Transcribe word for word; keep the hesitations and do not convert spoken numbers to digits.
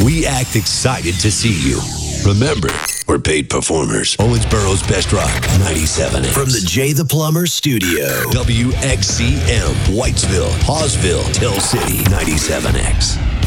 We act excited to see you. Remember, we're paid performers. Owensboro's Best Rock, ninety-seven X. From the Jay the Plumber studio. W X C M, Whitesville, Hawesville, Tell City, ninety-seven X.